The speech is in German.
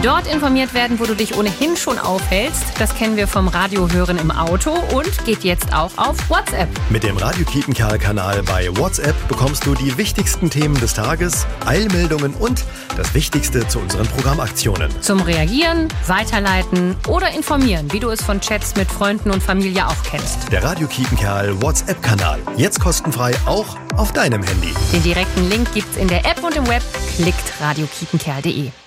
Dort informiert werden, wo du dich ohnehin schon aufhältst. Das kennen wir vom Radiohören im Auto und geht jetzt auch auf WhatsApp. Mit dem Radio Kiepenkerl-Kanal bei WhatsApp bekommst du die wichtigsten Themen des Tages, Eilmeldungen und das Wichtigste zu unseren Programmaktionen. Zum Reagieren, Weiterleiten oder informieren, wie du es von Chats mit Freunden und Familie auch kennst. Der Radio Kiepenkerl WhatsApp-Kanal. Jetzt kostenfrei auch auf deinem Handy. Den direkten Link gibt's in der App und im Web. Klickt radiokiepenkerl.de.